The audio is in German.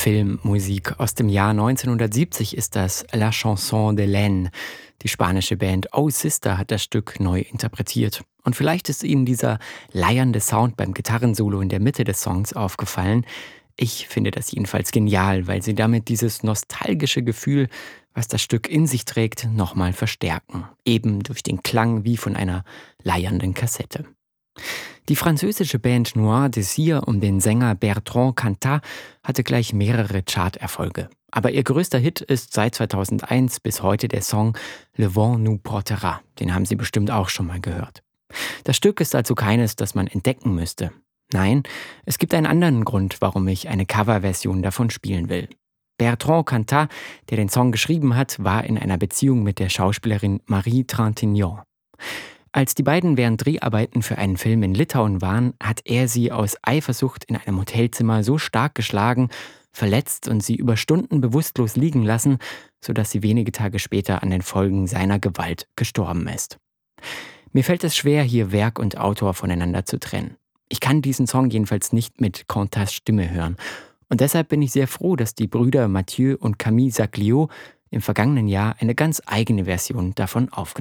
Filmmusik. Aus dem Jahr 1970 ist das La Chanson de Laine. Die spanische Band Oh Sister hat das Stück neu interpretiert. Und vielleicht ist Ihnen dieser leiernde Sound beim Gitarrensolo in der Mitte des Songs aufgefallen. Ich finde das jedenfalls genial, weil sie damit dieses nostalgische Gefühl, was das Stück in sich trägt, nochmal verstärken. Eben durch den Klang wie von einer leiernden Kassette. Die französische Band Noir Désir um den Sänger Bertrand Cantat hatte gleich mehrere Charterfolge. Aber ihr größter Hit ist seit 2001 bis heute der Song Le Vent nous portera. Den haben Sie bestimmt auch schon mal gehört. Das Stück ist also keines, das man entdecken müsste. Nein, es gibt einen anderen Grund, warum ich eine Coverversion davon spielen will. Bertrand Cantat, der den Song geschrieben hat, war in einer Beziehung mit der Schauspielerin Marie Trintignant. Als die beiden während Dreharbeiten für einen Film in Litauen waren, hat er sie aus Eifersucht in einem Hotelzimmer so stark geschlagen, verletzt und sie über Stunden bewusstlos liegen lassen, sodass sie wenige Tage später an den Folgen seiner Gewalt gestorben ist. Mir fällt es schwer, hier Werk und Autor voneinander zu trennen. Ich kann diesen Song jedenfalls nicht mit Cantats Stimme hören. Und deshalb bin ich sehr froh, dass die Brüder Mathieu und Camille Sagliot im vergangenen Jahr eine ganz eigene Version davon aufgenommen haben.